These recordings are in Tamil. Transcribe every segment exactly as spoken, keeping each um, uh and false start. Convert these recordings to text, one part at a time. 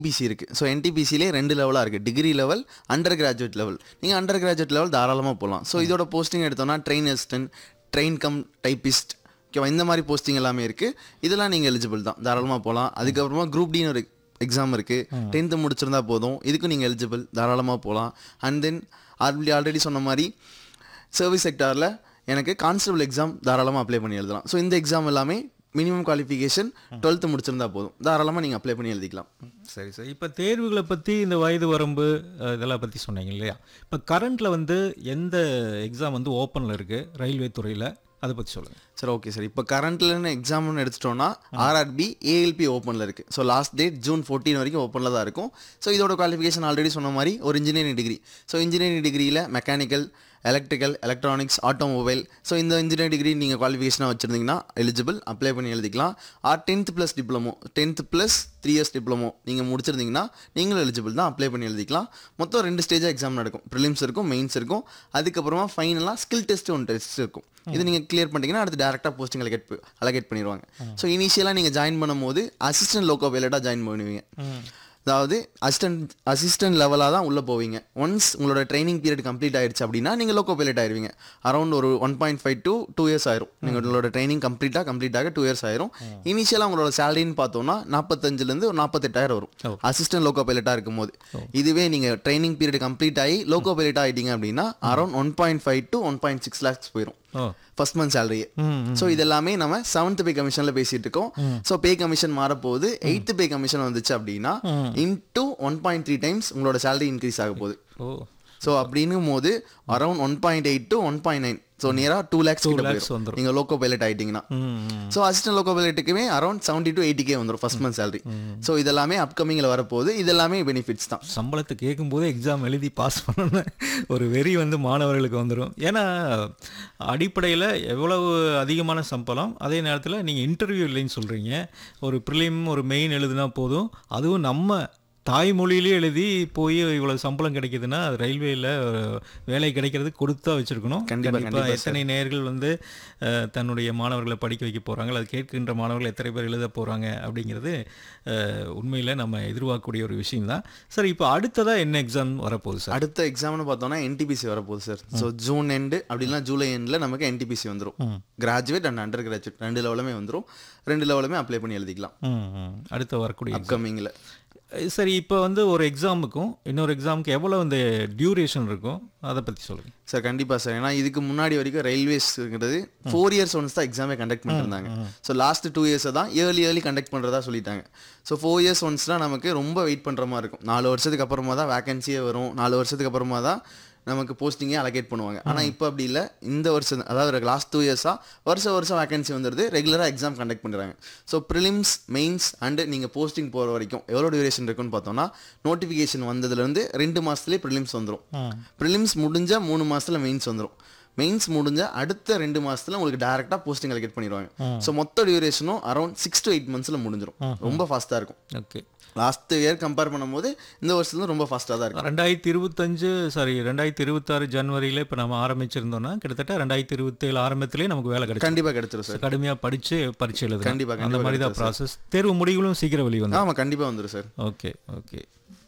பிசி இருக்கு. ஸோ என்டிபிசிலே ரெண்டு லெவலாக இருக்குது. Degree level, under graduate level. நீங்கள் அண்டர் கிராஜுவேட் லெவல் தாராளமாக போகலாம். ஸோ இதோட போஸ்டிங் எடுத்தோம்னா train assistant, train come typist, ஓகேவா, இந்த மாதிரி போஸ்டிங் எல்லாமே இருக்குது. இதெல்லாம் நீங்கள் எலிஜிபிள் தான், தாராளமாக போகலாம். அதுக்கப்புறமா குரூப் டின்னு ஒரு எக்ஸாம் இருக்குது. டென்த்து முடிச்சிருந்தா போதும், இதுக்கும் நீங்கள் எலிஜிபிள், தாராளமாக போகலாம். அண்ட் தென் ஆல்ரெடி ஆல்ரெடி சொன்ன மாதிரி சர்வீஸ் செக்டாரில் எனக்கு கான்ஸ்டபிள் எக்ஸாம் தாராளமாக அப்ளை பண்ணி எழுதலாம். ஸோ இந்த எக்ஸாம் எல்லாமே மினிமம் குவாலிஃபிகேஷன் டுவெல்த்து முடிச்சிருந்தா போதும், தாராளமாக நீங்கள் அப்ளை பண்ணி எழுதிக்கலாம். சரி சார். இப்போ தேர்வுகளை பற்றி இந்த வயது வரம்பு அஹ், இதெல்லாம் பற்றி சொன்னீங்க இல்லையா? இப்போ கரண்ட்டில் வந்து எந்த எக்ஸாம் வந்து ஓப்பனில் இருக்குது ரயில்வே துறையில், அதை பற்றி சொல்லுங்கள். Sir okay sir. இப்போ கரண்ட்லன்னு எக்ஸாம்னு எடுத்துட்டோம்னா ஆர்ஆர்பி ஏஎல்பி ஓப்பனில் இருக்குது. So last date June fourteen வரைக்கும் ஓப்பனில் தான் இருக்கும். ஸோ இதோட குவாலிஃபிகேஷன் ஆல்ரெடி சொன்ன மாதிரி ஒரு இன்ஜினியரிங் டிகிரி. ஸோ இன்ஜினியரிங் டிகிரியில் mechanical, electrical, electronics, automobile, so இந்த இன்ஜினியரிங் டிகிரி நீங்கள் குவாலிஃபிகேஷனாக வச்சுருந்தீங்கன்னா எலிஜிபிள், அப்ளை பண்ணி எழுதிக்கலாம். R tenth plus diploma, tenth plus three years diploma நீங்கள் முடிச்சிருந்தீங்கன்னா நீங்களும் எலிஜிபிள் தான், அப்ளை பண்ணி எழுதிக்கலாம். மொத்தம் ரெண்டு ஸ்டேஜாக எக்ஸாம் நடக்கும். ப்ரிலிம்ஸ் இருக்கும், மெயின்ஸ் இருக்கும். அதுக்கப்புறமா ஃபைனலாக ஸ்கில் டெஸ்ட் ஒன்று டெஸ்ட் இருக்கும். இது நீங்கள் கிளியர் பண்ணிட்டீங்கன்னா அடுத்து டேரெக்டாக போஸ்டிங் அலகேட் அலகேட் பண்ணிடுவாங்க. ஸோ இனிஷியலாக நீங்கள் ஜாயின் பண்ணும்போது அசிஸ்டன்ட் லோக்கோ பைலட்டாக ஜாயின் பண்ணுவீங்க. அதாவது அசிஸ்டன்ட் அசிஸ்டன்ட் லெவலாக தான் உள்ளே போவீங்க. ஒன்ஸ் உங்களோட ட்ரைனிங் பீரியட் கம்ப்ளீட் ஆயிடுச்சு அப்படின்னா நீங்கள் லோக்கோ பைலட் ஆயிருவீங்க. அரௌண்ட் ஒரு one point five to two years ஆயிரும். நீங்கள் உங்களோட ட்ரைனிங் கம்ப்ளீட்டாக கம்ப்ளீட்டாக டூ இயர்ஸ் ஆயிரும். இனிஷியலாக உங்களோட சேலரின்னு பார்த்தோம்னா நாற்பத்தஞ்சுலேருந்து ஒரு நாற்பத்தெட்டாயிரம் வரும் அசிஸ்டன்ட் லோக்கோ பைலட்டாக இருக்கும்போது. இதுவே நீங்கள் ட்ரைனிங் பீரியட் கம்ப்ளீட் ஆகி லோக்கோ பைலட் ஆகிட்டீங்க அப்படின்னா around one point five to one point six lakhs போயிடும் ஃபர்ஸ்ட் மந்த் சேலரியே. ஸோ இதெல்லாமே நம்ம செவன்த் பே கமிஷனில் பேசிட்டு இருக்கோம். ஸோ பே கமிஷன் மாறப்போகுது. எயித்து பே கமிஷன் வந்துச்சு அப்படின்னா into one point three times உங்களோட சேலரி இன்க்ரீஸ் ஆக போகுது. ஸோ அப்படின்னும் போது around one point eight to one point nine so நியராக two lakhs வந்துடும் நீங்கள் loco pilot ஆகிட்டீங்கன்னா. So assistant loco பைலட்டுக்குமே around seventy to eighty K வந்துடும் ஃபர்ஸ்ட் மந்த் சேலரி. ஸோ இதெல்லாமே அப்கமிங்கில் வரப்போகுது. இதெல்லாமே பெனிஃபிட்ஸ் தான். சம்பளத்தை கேட்கும்போது எக்ஸாம் எழுதி பாஸ் பண்ணணும் ஒரு வெறி வந்து மாணவர்களுக்கு வந்துடும். ஏன்னா அடிப்படையில் எவ்வளவு அதிகமான சம்பளம், அதே நேரத்தில் நீங்கள் இன்டர்வியூ இல்லைன்னு சொல்கிறீங்க. ஒரு ப்ரிலிம் ஒரு மெயின் எழுதுனா போதும், அதுவும் நம்ம தாய்மொழியிலே எழுதி போய் இவ்வளோ சம்பளம் கிடைக்குதுன்னா அது ரயில்வேயில் வேலை கிடைக்கிறது கொடுத்தா வச்சுருக்கணும். கண்டிப்பாக எத்தனை நேயர்கள் வந்து அஹ், தன்னுடைய மாணவர்களை படிக்க வைக்க போகிறாங்க, அது கேட்கின்ற மாணவர்கள் எத்தனை பேர் எழுத போகிறாங்க அப்படிங்கிறது அஹ், உண்மையில் நம்ம எதிர்பார்க்கக்கூடிய ஒரு விஷயம் தான். சார் இப்போ அடுத்ததாக என்ன எக்ஸாம் வரப்போகுது சார்? அடுத்த எக்ஸாம்னு பார்த்தோம்னா என்டிபிசி வரப்போகுது சார். ஸோ ஜூன் எண்டு அப்படின்னா ஜூலை எண்டில் நமக்கு என்டிபிசி வந்துடும். கிராஜுவேட் அண்ட் அண்டர் கிராஜுவேட் ரெண்டு லெவலுமே வந்துடும். ரெண்டு லெவலுமே அப்ளை பண்ணி எழுதிக்கலாம் ம், ம். அடுத்து வரக்கூடிய அப்கமிங்கில். சரி, இப்போ வந்து ஒரு எக்ஸாமுக்கும் இன்னொரு எக்ஸாமுக்கு எவ்வளோ இந்த டியூரேஷன் இருக்கும், அதை பற்றி சொல்லுங்கள் சார். கண்டிப்பாக சார். ஏன்னா இதுக்கு முன்னாடி வரைக்கும் ரயில்வேஸ்ங்கிறது ஃபோர் இயர்ஸ் ஒன்ஸ் தான் எக்ஸாமே கண்டக்ட் பண்ணிருந்தாங்க. ஸோ லாஸ்ட் டூ இயர்ஸை தான் இயர்லி இயர்லி கண்டக்ட் பண்ணுறதா சொல்லிட்டாங்க. ஸோ ஃபோர் இயர்ஸ் ஒன்ஸ்னால் நமக்கு ரொம்ப வெயிட் பண்ணுற மாதிரி இருக்கும். நாலு வருஷத்துக்கு அப்புறமா தான் வேகன்சியே வரும். நாலு வருஷத்துக்கு அப்புறமா தான் நமக்கு போஸ்டிங்கே அலகேட் பண்ணுவாங்க. ஆனால் இப்போ அப்படி இல்லை. இந்த வருஷம் அதாவது லாஸ்ட் டூ இயர்ஸாக வருஷம் வருஷம் வேகன்சி வந்துடுது. ரெகுலராக எக்ஸாம் கண்டக்ட் பண்ணுறாங்க. ஸோ ப்ரிலிம்ஸ், மெயின்ஸ் அண்டு நீங்கள் போஸ்டிங் போகிற வரைக்கும் எவ்வளோ டியூரேஷன் இருக்குன்னு பார்த்தோம்னா நோட்டிஃபிகேஷன் வந்ததுலேருந்து ரெண்டு மாதத்துலேயே ப்ரிலிம்ஸ் வந்துடும். ப்ரிலிம்ஸ் முடிஞ்ச மூணு மாதத்தில் மெயின்ஸ் வந்துடும். மெயின்ஸ் முடிஞ்ச அடுத்த ரெண்டு மாதத்தில் உங்களுக்கு டேரெக்டாக போஸ்டிங் அலகேட் பண்ணிடுவாங்க. ஸோ மொத்த டியூரேஷனும் அரௌண்ட் சிக்ஸ் டு எயிட் மந்த்ஸில் முடிஞ்சிடும். ரொம்ப ஃபாஸ்ட்டாக இருக்கும். ஓகே. லாஸ்ட் இயர் கம்பேர் பண்ணும்போது இந்த வருஷத்துல ரொம்ப ஃபாஸ்ட்டாக தான் இருக்கும். ரெண்டாயிரத்தி இருபத்தஞ்சு சாரி ரெண்டாயிரத்தி இருபத்தாறு ஜனவரியில் இப்போ நம்ம ஆரம்பிச்சிருந்தோம்னா கிட்டத்தட்ட ரெண்டாயிரத்தி இருபத்தேழு ஆரம்பத்திலே நமக்கு வேலை கிடைக்கும். கண்டிப்பாக கிடைச்சிரும் சார். கடுமையாக படித்து பரீட்சை எழுது. கண்டிப்பாக அந்த மாதிரி தான் ப்ராசஸ். தேர்வு முடிவுகளும் சீக்கிரம் வெளியே வந்து. ஆமாம், கண்டிப்பாக வந்துடும் சார். Okay okay.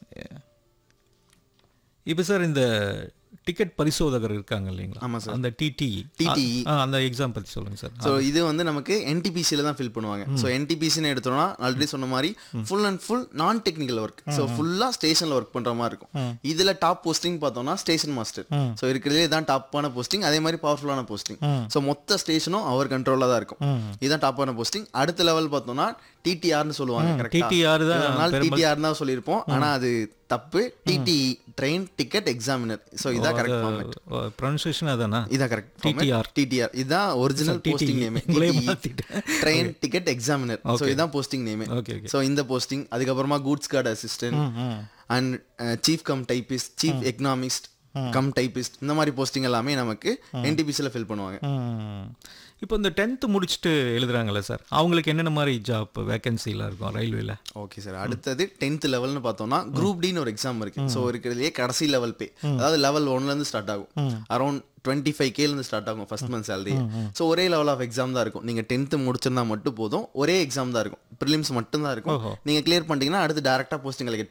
இப்போ சார் இந்த டிக்கெட் பரிசோதகர் இருக்காங்க இல்லைங்களா? ஆமாம் சார். அந்த டிடி டிடிஇ அந்த எக்ஸாம் பற்றி சொல்லுங்கள் சார். ஸோ இது வந்து நமக்கு என்டிபிசியில் தான் ஃபில் பண்ணுவாங்க. ஸோ என்டிபிசின்னு எடுத்தோம்னா ஆல்ரெடி சொன்ன மாதிரி ஃபுல் அண்ட் ஃபுல் நான் டெக்னிக்கல் ஒர்க். ஸோ ஃபுல்லாக ஸ்டேஷனில் ஒர்க் பண்ணுற மாதிரி இருக்கும். இதில் டாப் போஸ்டிங் பார்த்தோம்னா ஸ்டேஷன் மாஸ்டர். ஸோ இருக்கிறதுலே தான் டாப்பான போஸ்டிங், அதே மாதிரி பவர்ஃபுல்லான போஸ்டிங். ஸோ மொத்த ஸ்டேஷனும் அவர் கண்ட்ரோலில் தான் இருக்கும். இதுதான் டாப்பான போஸ்டிங். அடுத்த லெவல் பார்த்தோம்னா டிடிஆர்னு சொல்லுவாங்க. டிடிஆர் தான் டிடிஆர் தான் சொல்லியிருப்போம், ஆனால் அது தப்பு. DTE train ticket examiner. So இதான் கரெக்ட் ஃபார்மேட். ப்ரொனன்சியேஷன் அதானா? இதான் கரெக்ட். டிடிஆர் டிடிஆர் இதுதான் original posting name. Train ticket examiner. So இதான் போஸ்டிங் நேம். ஓகே. ஸோ இந்த போஸ்டிங் அதுக்கப்புறமா goods card assistant and chief come typist, chief economist come typist, இந்த மாதிரி போஸ்டிங் எல்லாமே நமக்கு என்டிபிசியில் ஃபில் பண்ணுவாங்க. இப்போ இந்த டென்த்து முடிச்சுட்டு எழுதுறாங்கல்ல சார், அவங்களுக்கு என்னென்ன மாதிரி ஜாப் வேகன்சிலாம் இருக்கும் ரயில்வேல? Okay sir. அடுத்தது டென்த் லெவல்னு பார்த்தோம்னா குரூப் டின்னு ஒரு எக்ஸாம் இருக்கு. ஸோ இருக்கிறதுலே கடைசி லெவல் பே, அதாவது லெவல் ஒன்லேருந்து ஸ்டார்ட் ஆகும். அரௌண்ட் டுவெண்ட்டி ஃபைவ் கேலேருந்து ஸ்டார்ட் ஆகும் ஃபர்ஸ்ட் மந்த் சேலரி. ஸோ ஒரே லெவல் ஆஃப் எக்ஸாம் தான் இருக்கும். நீங்கள் டென்த்து முடிச்சிருந்தா மட்டும் போதும், ஒரே எக்ஸாம் தான் இருக்கும், ப்ரிலிம்ஸ் மட்டும் தான் இருக்கும். நீங்கள் கிளியர் பண்ணிட்டீங்கன்னா அடுத்து டேரெக்டாக போஸ்டிங்